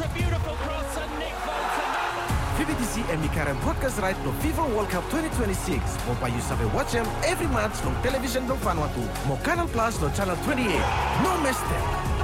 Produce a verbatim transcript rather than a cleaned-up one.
a beautiful cross and Nick Bolton. V B T C emikarang broadcast right no FIFA World Cup twenty twenty-six. Mo payu sampai watch em every match no television no Vanuatu. Mo Canal Plus no channel twenty-eight. No mistake.